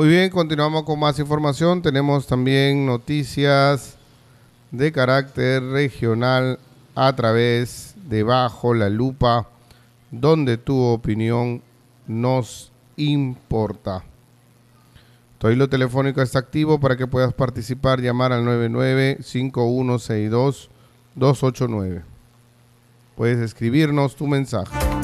Muy bien, continuamos con más información. Tenemos también noticias de carácter regional a través de Bajo la Lupa, donde tu opinión nos importa. Tu hilo telefónico está activo para que puedas participar, llamar al 99-5162-289. Puedes escribirnos tu mensaje.